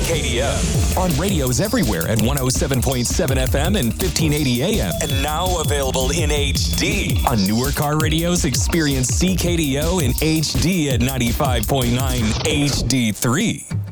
CKDO. On radios everywhere at 107.7 FM and 1580 AM. And now available in HD. On newer car radios, experience CKDO in HD at 95.9 HD3.